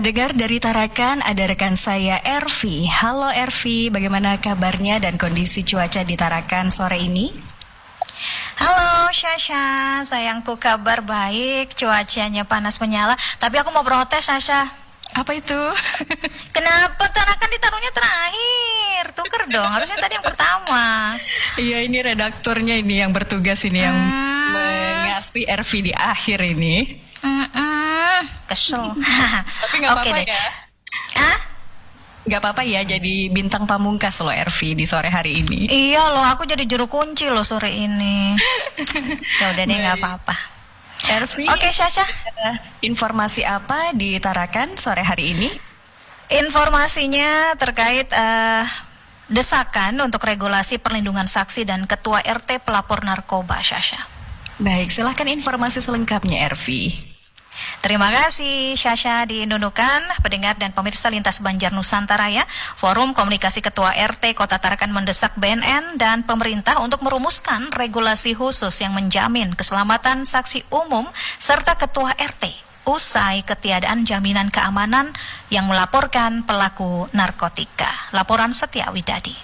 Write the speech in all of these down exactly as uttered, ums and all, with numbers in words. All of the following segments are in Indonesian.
Pendengar dari Tarakan, ada rekan saya Ervi. Halo Ervi, bagaimana kabarnya dan kondisi cuaca di Tarakan sore ini? Halo Syasha, sayangku kabar baik, cuacanya panas menyala. Tapi aku mau protes Syasha. Apa itu? Kenapa Tarakan ditaruhnya terakhir? Tuker dong, harusnya tadi yang pertama. Iya, ini redakturnya ini yang bertugas ini yang hmm. mengasih Ervi di akhir ini. Mm-mm, kesel. Tapi gak apa-apa okay, ya. Hah? Gak apa-apa ya jadi bintang pamungkas loh Ervi di sore hari ini. Iya loh, aku jadi juru kunci loh sore ini. Ya udah deh, gak apa-apa. Ervi, oke okay, Syasha, informasi apa di Tarakan sore hari ini? Informasinya terkait uh, desakan untuk regulasi perlindungan saksi dan ketua R T pelapor narkoba, Syasha. Baik, silahkan informasi selengkapnya Ervi. Terima kasih Syasha di Nunukan, pendengar dan pemirsa Lintas Banjar Nusantara ya. Forum Komunikasi Ketua R T Kota Tarakan mendesak B N N dan pemerintah untuk merumuskan regulasi khusus yang menjamin keselamatan saksi umum serta ketua R T usai ketiadaan jaminan keamanan yang melaporkan pelaku narkotika. Laporan Setia Widadi.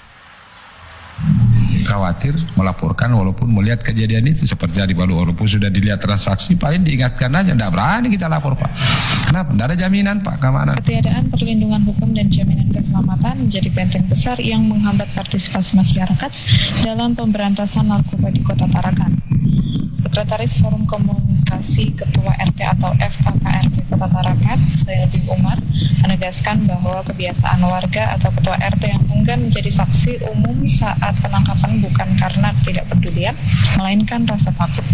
Khawatir melaporkan walaupun melihat kejadian itu seperti tadi baru walaupun sudah dilihat transaksi paling diingatkan aja, tidak berani kita lapor Pak. Kenapa? Tidak ada jaminan Pak keamanan. Ketiadaan perlindungan hukum dan jaminan keselamatan menjadi benteng besar yang menghambat partisipasi masyarakat dalam pemberantasan narkoba di Kota Tarakan. Sekretaris Forum Komunikasi Ketua R T atau F K K R T Kota Tarakan, Zainuddin Umar, menegaskan bahwa kebiasaan warga atau ketua R T yang enggan menjadi saksi umum saat penangkapan bukan karena ketidakpedulian, melainkan rasa takut.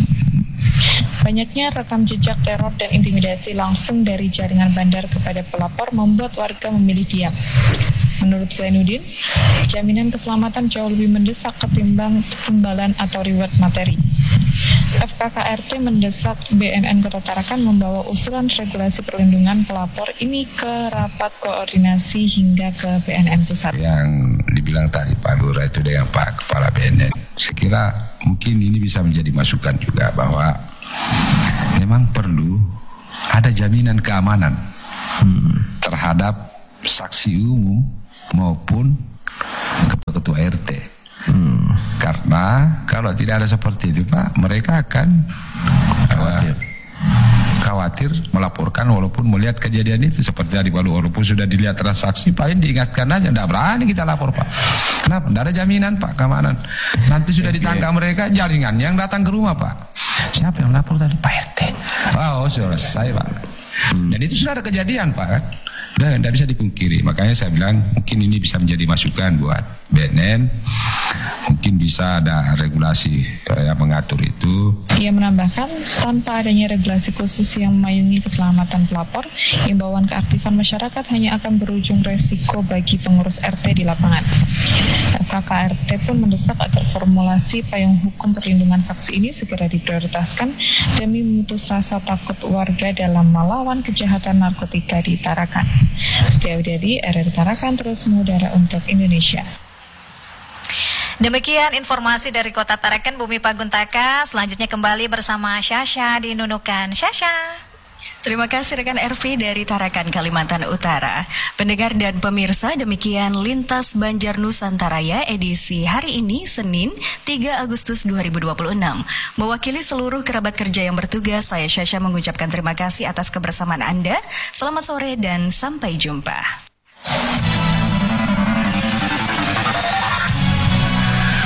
Banyaknya rekam jejak teror dan intimidasi langsung dari jaringan bandar kepada pelapor membuat warga memilih diam. Menurut Zainuddin, jaminan keselamatan jauh lebih mendesak ketimbang imbalan atau reward materi. F K K R T mendesak B N N Kota Tarakan membawa usulan regulasi perlindungan pelapor ini ke rapat koordinasi hingga ke B N N pusat. Yang dibilang tadi Pak Lurah itu dengan Pak Kepala B N N, saya kira mungkin ini bisa menjadi masukan juga bahwa memang perlu ada jaminan keamanan hmm. terhadap saksi umum maupun ketua-ketua R T. Hmm. Karena kalau tidak ada seperti itu Pak, mereka akan khawatir. Uh, khawatir melaporkan walaupun melihat kejadian itu seperti tadi walaupun sudah dilihat transaksi paling diingatkan aja, tidak berani kita lapor Pak. Kenapa? Tidak ada jaminan Pak keamanan. Nanti sudah ditangkap mereka jaringan yang datang ke rumah Pak. Siapa yang lapor tadi? Pak R T. Oh selesai Pak. Hmm. Dan itu sudah ada kejadian Pak kan. Dan tidak bisa dipungkiri. Makanya saya bilang mungkin ini bisa menjadi masukan buat B N N. Mungkin bisa ada regulasi yang mengatur itu. Ia menambahkan, tanpa adanya regulasi khusus yang memayungi keselamatan pelapor, imbauan keaktifan masyarakat hanya akan berujung resiko bagi pengurus R T di lapangan. F K K R T pun mendesak agar formulasi payung hukum perlindungan saksi ini segera diprioritaskan demi memutus rasa takut warga dalam melawan kejahatan narkotika di Tarakan. Setia Widadi, R R Tarakan, terus mengudara untuk Indonesia. Demikian informasi dari Kota Tarakan, Bumi Paguntaka. Selanjutnya kembali bersama Syasha di Nunukan. Syasha. Terima kasih rekan Ervi dari Tarakan, Kalimantan Utara. Pendengar dan pemirsa, demikian Lintas Banjar Nusantara edisi hari ini, Senin, tiga Agustus dua ribu dua puluh enam. Mewakili seluruh kerabat kerja yang bertugas, saya Syasha mengucapkan terima kasih atas kebersamaan Anda. Selamat sore dan sampai jumpa.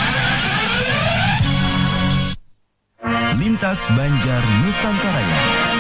Lintas Banjar Nusantara.